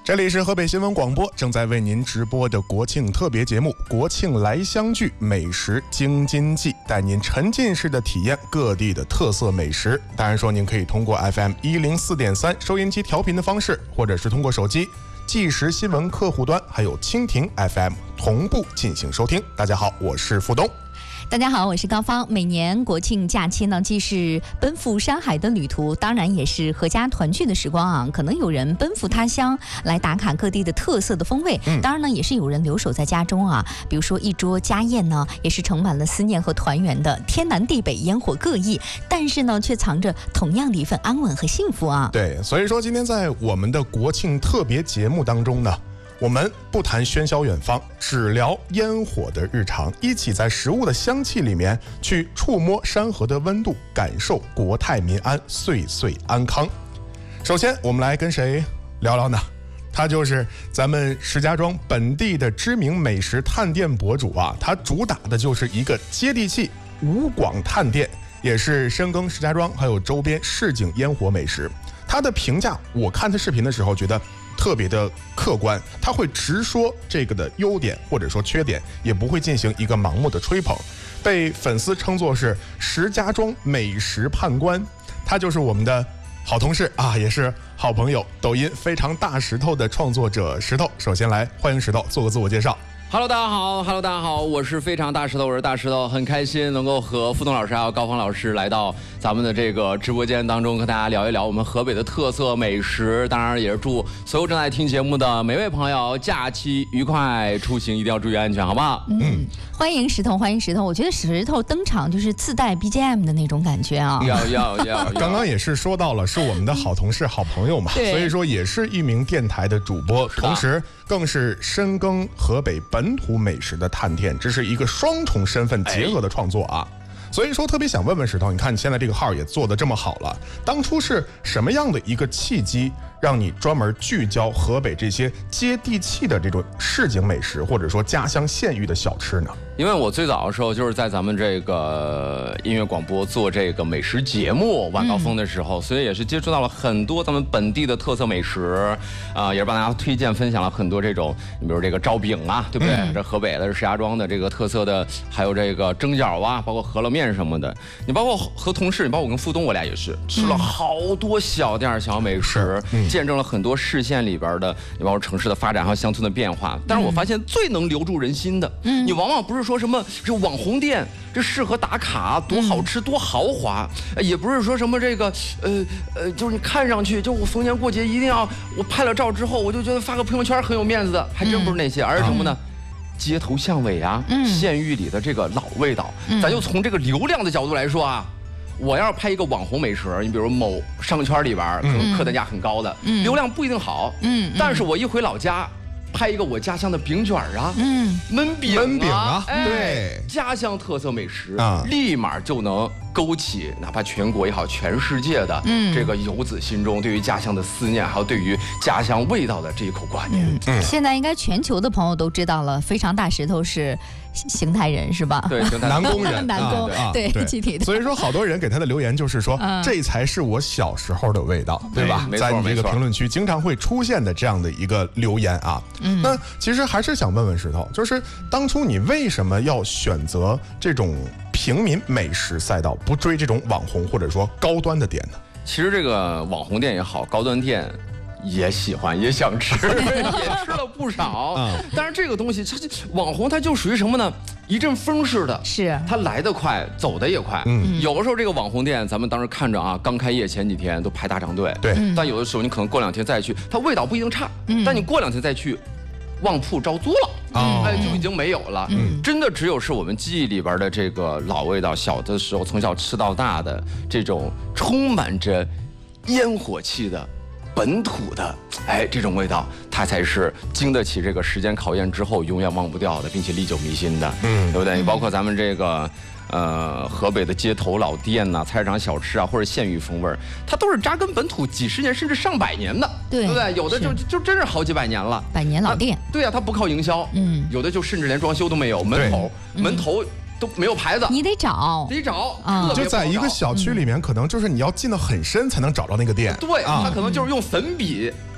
这里是河北新闻广播正在为您直播的国庆特别节目《国庆来相聚美食京津冀》，带您沉浸式的体验各地的特色美食。当然说，您可以通过 FM104.3 收音机调频的方式，或者是通过手机即时新闻客户端，还有蜻蜓 FM 同步进行收听。大家好，我是付东。 大家好，我是高芳。每年国庆假期呢，既是奔赴山海的旅途，当然也是阖家团聚的时光啊。可能有人奔赴他乡来打卡各地的特色的风味，当然呢，也是有人留守在家中啊。比如说一桌家宴呢，也是盛满了思念和团圆的，天南地北，烟火各异，但是呢，却藏着同样的一份安稳和幸福啊。 对，所以说今天在我们的国庆特别节目当中呢，我们不谈喧嚣远方，只聊烟火的日常，一起在食物的香气里面去触摸山河的温度，感受国泰民安，岁岁安康。首先我们来跟谁聊聊呢？他就是咱们石家庄本地的知名美食探店博主啊，他主打的就是一个接地气吴广探店，也是深耕石家庄还有周边市井烟火美食。他的评价，我看他视频的时候觉得特别的客观，他会直说这个的优点或者说缺点，也不会进行一个盲目的吹捧，被粉丝称作是石家庄美食判官。他就是我们的好同事啊，也是好朋友，抖音非常大石头的创作者石头。首先来欢迎石头做个自我介绍。 Hello， 大家好 ，Hello， 大家好，我是非常大石头，我是大石头，很开心能够和付东老师还有高芳老师来到咱们的这个直播间当中，跟大家聊一聊我们河北的特色美食。当然，也是祝所有正在听节目的每位朋友假期愉快，出行一定要注意安全，好不好？ 欢迎石头，欢迎石头。我觉得石头登场就是自带 BGM 的那种感觉啊。 要。 刚刚也是说到了，是我们的好同事、好朋友嘛，所以说也是一名电台的主播，同时更是深耕河北本土美食的探店，这是一个双重身份结合的创作啊。所以说特别想问问石头，你看你现在这个号也做得这么好了，当初是什么样的一个契机让你专门聚焦河北这些接地气的这种市井美食，或者说家乡县域的小吃呢？ 因为我最早的时候就是在咱们这个音乐广播做这个美食节目晚高峰的时候，所以也是接触到了很多咱们本地的特色美食，也是帮大家推荐分享了很多这种，你比如这个照饼啊，对不对？这河北的石家庄的这个特色的，还有这个蒸饺啊，包括饸饹面什么的。你包括和同事，你包括我跟付东，我俩也是吃了好多小店小美食，见证了很多市县里边的，你包括城市的发展还有乡村的变化。但是我发现最能留住人心的，你往往不是说什么这网红店，这适合打卡，多好吃多豪华，也不是说什么这个就是你看上去就我逢年过节一定要我拍了照之后，我就觉得发个朋友圈很有面子的，还真不是那些，而是什么呢？街头巷尾啊，县域里的这个老味道，咱就从这个流量的角度来说啊，我要是拍一个网红美食，你比如某商圈里边可能客单价很高的，流量不一定好，但是我一回老家拍一个我家乡的饼卷啊，焖饼啊， 对， 家乡特色美食啊，立马就能勾起哪怕全国也好，全世界的这个游子心中对于家乡的思念，还有对于家乡味道的这一口挂念。 现在应该全球的朋友都知道了，非常大石头是邢台人是吧？ 对， 南宫人， 南宫对具体的。 所以说，好多人给他的留言就是说，这才是我小时候的味道，对吧？在你这个评论区经常会出现的这样的一个留言啊。那其实还是想问问石头，就是当初你为什么要选择这种平民美食赛道，不追这种网红或者说高端的店呢？ 其实这个网红店也好，高端店也喜欢，也想吃，也吃了不少。但是这个东西，它网红它就属于什么呢？一阵风似的， 是它来得快，走得也快。有的时候这个网红店，咱们当时看着啊，刚开业前几天都排大长队。 对， 但有的时候你可能过2天再去，它味道不一定差，但你过2天再去，旺铺招租了。就已经没有了。真的只有是我们记忆里边的这个老味道，小的时候从小吃到大的这种充满着烟火气的本土的，这种味道，它才是经得起这个时间考验之后永远忘不掉的，并且历久弥新的，对不对？包括咱们这个。河北的街头老店呐、菜市场小吃啊，或者县域风味儿，它都是扎根本土几十年甚至上百年的，对不对？有的就真是好几百年了， 百年老店。 对啊，它不靠营销，有的就甚至连装修都没有，门头都没有牌子， 你得找， 就在一个小区里面，可能就是你要进得很深才能找到那个店。 对，它可能就是用粉笔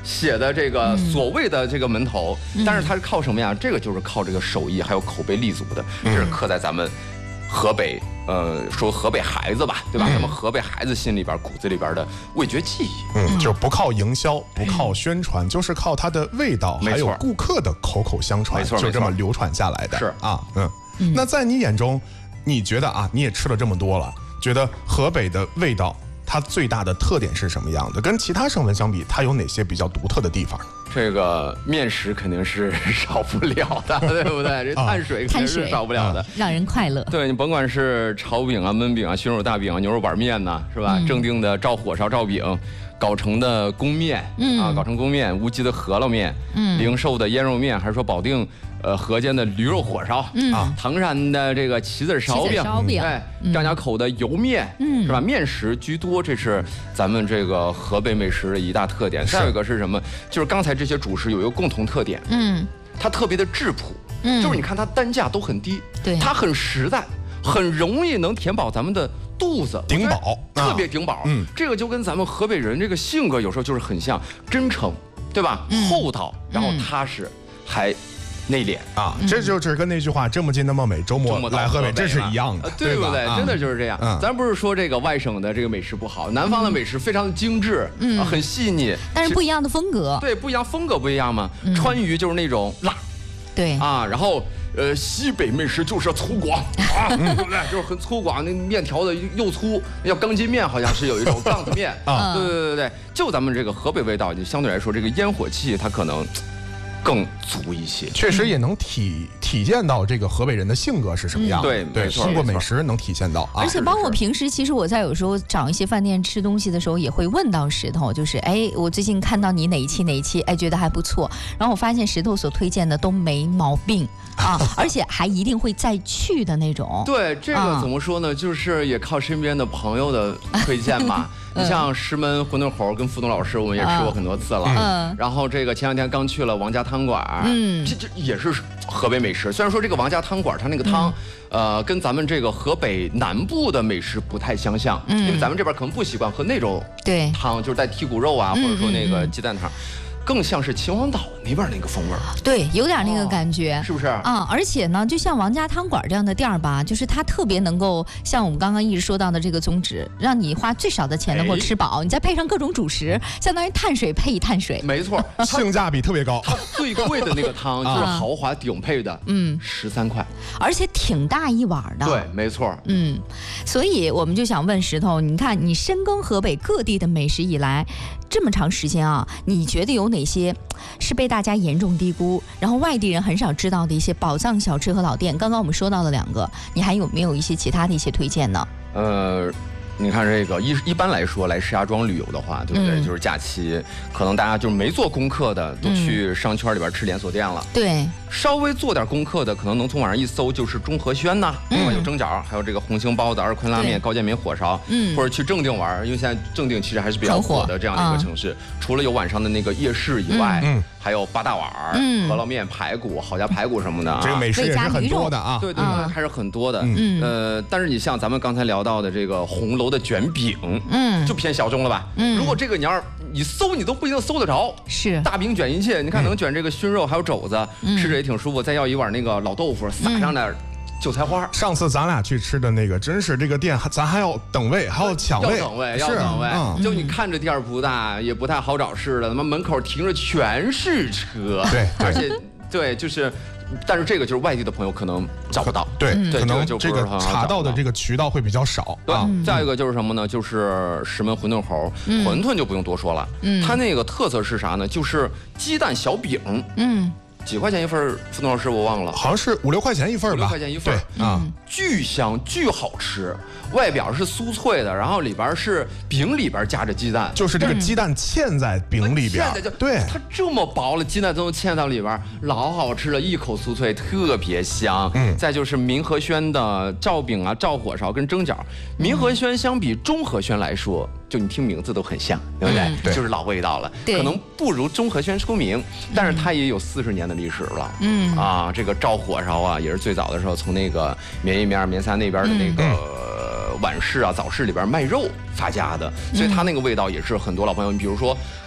写的这个所谓的这个门头，但是它是靠什么呀？这个就是靠这个手艺还有口碑立足的，这是刻在咱们河北，说河北孩子吧，对吧？咱们河北孩子心里边、骨子里边的味觉记忆， 就不靠营销，不靠宣传，就是靠它的味道，还有顾客的口口相传，就这么流传下来的。 是啊，那在你眼中，你觉得啊，你也吃了这么多了，觉得河北的味道它最大的特点是什么样的？跟其他省份相比，它有哪些比较独特的地方呢？ 这个面食肯定是少不了的，对不对？这碳水肯定是少不了的， 让人快乐。 对，你甭管是炒饼啊、焖饼啊、熏肉大饼啊、牛肉板面呐，是吧？正定的照火烧照饼，藁城的宫面，藁城宫面，无锡的饸饹面，灵寿的腌肉面，还是说保定河间的驴肉火烧，唐山的这个棋子烧饼，哎，张家口的油面，是吧？面食居多，这是咱们这个河北美食的一大特点。再有一个是什么？就是刚才这些主食有一个共同特点，它特别的质朴，就是你看它单价都很低， 对， 它很实在，很容易能填饱咱们的肚子， 顶饱， 特别顶饱。这个就跟咱们河北人这个性格有时候就是很像，真诚，对吧？厚道，然后踏实，还内敛啊，这就是跟那句话“这么近那么美，周末来河北”这是一样的， 对不对？真的就是这样。咱不是说这个外省的这个美食不好，南方的美食非常精致，很细腻， 但是不一样的风格。 对，不一样，风格不一样嘛。川渝就是那种辣， 对啊，然后西北美食就是粗犷啊，对不对？就是很粗犷，那面条的又粗，叫钢筋面，好像是有一种杠子面啊。对，就咱们这个河北味道，就相对来说这个烟火气它可能更足一些， 确实也能体现到这个河北人的性格是什么样的。对，通过美食能体现到。 而且包括平时，其实我在有时候找一些饭店吃东西的时候，也会问到石头，就是我最近看到你哪一期，觉得还不错。然后我发现石头所推荐的都没毛病啊，而且还一定会再去的那种。 对，这个怎么说呢？就是也靠身边的朋友的推荐吧。你像石门馄饨侯跟付东老师，我们也吃过很多次了。然后这个前两天刚去了王家汤馆，这也是河北美食。虽然说这个王家汤馆它那个汤，跟咱们这个河北南部的美食不太相像，因为咱们这边可能不习惯喝那种汤，就是带剔骨肉啊，或者说那个鸡蛋汤。更像是秦皇岛那边那个风味儿， 对，有点那个感觉， 是不是啊？而且呢，就像王家汤馆这样的店儿吧，就是它特别能够像我们刚刚一直说到的这个宗旨，让你花最少的钱能够吃饱，你再配上各种主食，相当于碳水配碳水， 没错， 性价比特别高。 它最贵的那个汤就是豪华顶配的，13块， 而且挺大一碗的。 对，没错， 所以我们就想问石头，你看你深耕河北各地的美食以来这么长时间啊，你觉得有哪些是被大家严重低估，然后外地人很少知道的一些宝藏小吃和老店？刚刚我们说到了2个，你还有没有一些其他的一些推荐呢？ 你看这个一般来说来石家庄旅游的话，对不对？就是假期，可能大家就是没做功课的，都去商圈里边吃连锁店了。 对， 稍微做点功课的，可能能从网上一搜就是中和轩呐，有蒸饺，还有这个红星包子、二坤拉面、高建民火烧，或者去正定玩，因为现在正定其实还是比较火的这样的一个城市。除了有晚上的那个夜市以外，还有八大碗、饸饹面、排骨、好家排骨什么的， 这个美食也是很多的啊。 对，还是很多的。但是你像咱们刚才聊到的这个红楼的卷饼，就偏小众了吧？如果这个你搜你都不一定搜得着。 是大饼卷一切，你看能卷这个熏肉还有肘子，吃着也挺舒服。再要一碗那个老豆腐，撒上点韭菜花。 上次咱俩去吃的那个，真是这个店，咱还要等位，还要抢位， 要等位。就你看着店儿不大，也不太好找事的，他妈门口停着全是车。 对， 而且对，就是。但是这个就是外地的朋友可能找不到， 对，可能这个查到的这个渠道会比较少。 对，再一个就是什么呢？就是石门馄饨侯，馄饨就不用多说了，它那个特色是啥呢？就是鸡蛋小饼，几块钱一份？付东老师我忘了， 好像是5、6块钱一份吧。5、6 块钱一份， 对啊， 巨香巨好吃。外表是酥脆的，然后里边是饼里边夹着鸡蛋， 就是这个鸡蛋嵌在饼里边，对， 它这么薄了，鸡蛋都能嵌到里边，老好吃了，一口酥脆，特别香。再就是民和轩的照饼啊、照火烧跟蒸饺，民和轩相比中和轩来说，就你听名字都很像，对不对？就是老味道了，可能不如中和轩出名，但是它也有40年的历史了。这个照火烧啊，也是最早的时候从那个绵一面、绵三那边的那个。晚市啊、早市里边卖肉发家的，所以它那个味道也是很多老朋友。你比如说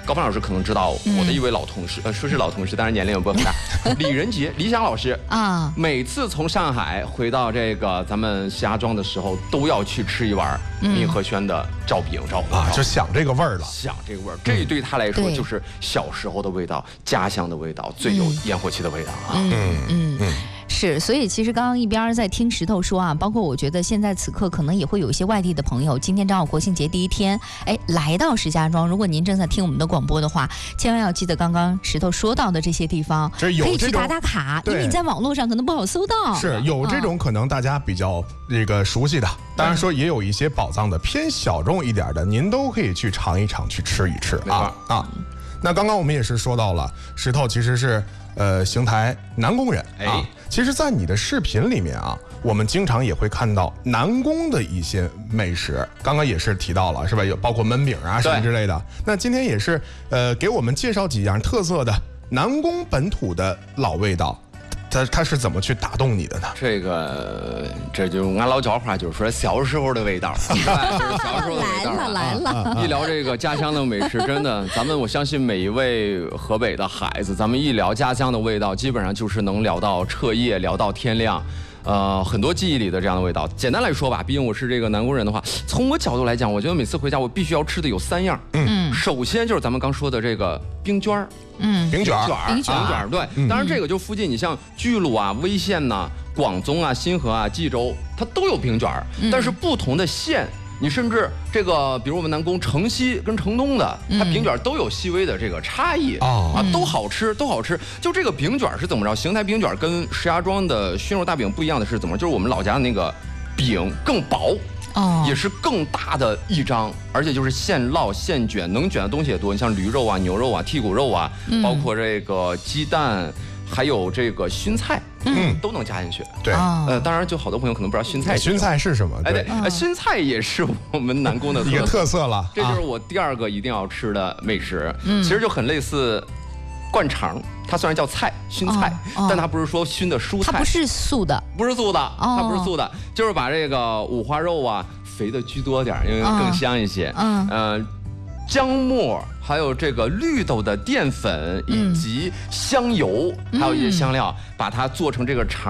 高帆老师可能知道我的一位老同事，说是老同事，当然年龄也不很大，李仁杰，李想老师啊，每次从上海回到这个咱们石家庄的时候，都要去吃一碗闵和轩的赵饼赵火烧， 就想这个味儿了， 想这个味儿，这对他来说就是小时候的味道，家乡的味道，最有烟火气的味道啊。 是，所以其实刚刚一边在听石头说啊，包括我觉得现在此刻可能也会有一些外地的朋友，今天正好国庆节第一天，来到石家庄。如果您正在听我们的广播的话，千万要记得刚刚石头说到的这些地方，可以去打打卡，因为你在网络上可能不好搜到。 是有这种可能大家比较这个熟悉的，当然说也有一些宝藏的偏小众一点的，您都可以去尝一尝，去吃一吃啊。那刚刚我们也是说到了，石头其实是邢台南宫人啊。其实，在你的视频里面啊，我们经常也会看到南宫的一些美食。刚刚也是提到了，是吧？有包括焖饼啊什么之类的。那今天也是给我们介绍几样特色的南宫本土的老味道。它是怎么去打动你的呢？ 这就是俺老家话，就是说小时候的味道，就是小时候的味道。 来了。 一聊这个家乡的美食，真的，我相信每一位河北的孩子，咱们一聊家乡的味道，基本上就是能聊到彻夜，聊到天亮。很多记忆里的这样的味道。简单来说吧，毕竟我是这个南宫人的话，从我角度来讲，我觉得每次回家我必须要吃的有3样。首先就是咱们刚说的这个冰卷儿。 饼卷儿，对。当然这个就附近你像巨鹿啊、威县呐、广宗啊、新河啊、冀州，它都有饼卷儿，但是不同的县。你甚至这个，比如我们南宫城西跟城东的，它饼卷都有细微的这个差异都好吃，都好吃。就这个饼卷是怎么着？邢台饼卷跟石家庄的熏肉大饼不一样的是怎么？就是我们老家的那个饼更薄。也是更大的一张，而且就是现烙现卷，能卷的东西也多。你像驴肉啊、牛肉啊、剔骨肉啊，包括这个鸡蛋，还有这个熏菜，都能加进去。 对， 当然就好多朋友可能不知道熏菜。 熏菜是什么？ 对，熏菜也是我们南宫的一个特色了。 这就是我第2个一定要吃的美食。其实就很类似灌肠。它虽然叫菜熏菜，但它不是说熏的蔬菜， 它不是素的， 它不是素的，就是把这个五花肉啊肥的居多点，因为更香一些。姜末，还有这个绿豆的淀粉，以及香油，还有一些香料，把它做成这个肠。